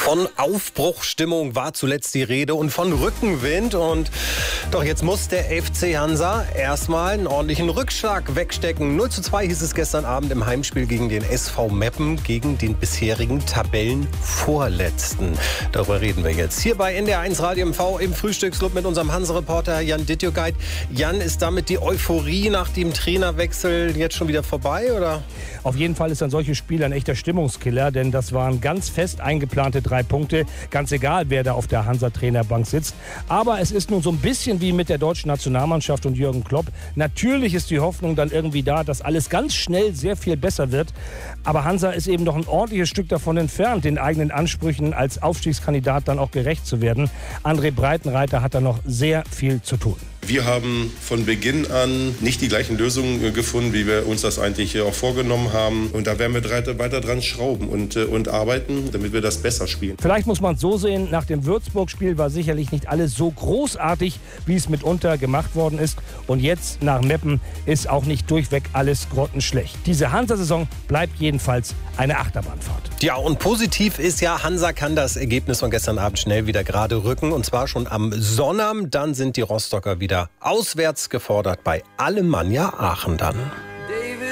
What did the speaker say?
Von Aufbruchsstimmung war zuletzt die Rede und von Rückenwind. Und doch jetzt muss der FC Hansa erstmal einen ordentlichen Rückschlag wegstecken. 0:2 hieß es gestern Abend im Heimspiel gegen den SV Meppen, gegen den bisherigen Tabellenvorletzten. Darüber reden wir jetzt hier bei NDR1 Radio MV im Frühstücksclub mit unserem Hansa-Reporter Jan Dittjogait. Jan, ist damit die Euphorie nach dem Trainerwechsel jetzt schon wieder vorbei, oder? Auf jeden Fall ist ein solches Spiel ein echter Stimmungskiller, denn das waren ganz fest eingeplante 3 Punkte. Ganz egal, wer da auf der Hansa-Trainerbank sitzt. Aber es ist nun so ein bisschen wie mit der deutschen Nationalmannschaft und Jürgen Klopp. Natürlich ist die Hoffnung dann irgendwie da, dass alles ganz schnell sehr viel besser wird. Aber Hansa ist eben noch ein ordentliches Stück davon entfernt, den eigenen Ansprüchen als Aufstiegskandidat dann auch gerecht zu werden. André Breitenreiter hat da noch sehr viel zu tun. Wir haben von Beginn an nicht die gleichen Lösungen gefunden, wie wir uns das eigentlich auch vorgenommen haben. Und da werden wir weiter dran schrauben und arbeiten, damit wir das besser spielen. Vielleicht muss man es so sehen, nach dem Würzburg-Spiel war sicherlich nicht alles so großartig, wie es mitunter gemacht worden ist. Und jetzt nach Meppen ist auch nicht durchweg alles grottenschlecht. Diese Hansa-Saison bleibt jedenfalls eine Achterbahnfahrt. Ja, und positiv ist ja, Hansa kann das Ergebnis von gestern Abend schnell wieder gerade rücken. Und zwar schon am Sonnabend. Dann sind die Rostocker wieder auswärts gefordert bei Alemannia Aachen dann.